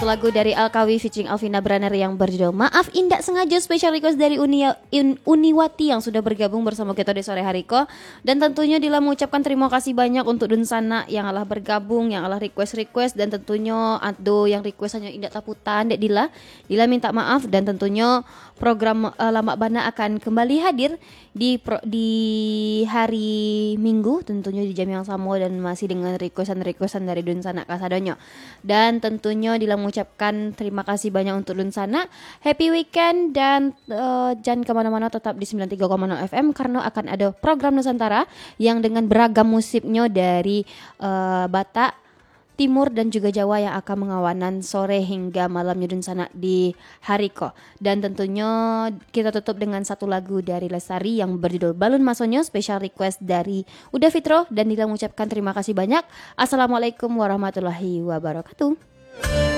lagu dari Alkawi featuring Alvina Braner yang berjudul Maaf Indak Sengaja, special request dari Uniwati yang sudah bergabung bersama kita di sore hari ko. Dan tentunya Dila mengucapkan terima kasih banyak untuk Dunsana yang Allah bergabung, yang Allah request dan tentunya Ado yang request hanya Indak Taputan Dek Dila. Dila minta maaf dan tentunya program Lambak Bana akan kembali hadir di hari Minggu tentunya di jam yang sama dan masih dengan requestan dari Dunsana Kasadonyo. Dan tentunya Dila mengucapkan terima kasih banyak untuk Dunsana. Happy weekend dan jangan kemana-mana, tetap di 93,0 FM karena akan ada program Nusantara yang dengan beragam musiknya dari Batak, Timur dan juga Jawa yang akan mengawanan sore hingga malamnya Dunsana di Hariko. Dan tentunya kita tutup dengan satu lagu dari Lestari yang berjudul Balun Masonyo, special request dari Uda Fitro, dan Dila mengucapkan terima kasih banyak. Assalamualaikum warahmatullahi wabarakatuh.